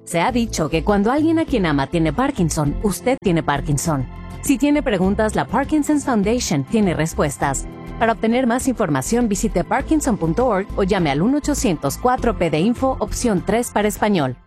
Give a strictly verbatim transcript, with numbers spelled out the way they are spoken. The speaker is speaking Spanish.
Se ha dicho que cuando alguien a quien ama tiene Parkinson, usted tiene Parkinson. Si tiene preguntas, la Parkinson's Foundation tiene respuestas. Para obtener más información, visite parkinson punto org o llame al uno ochocientos cuatro P D Info, opción tres para español.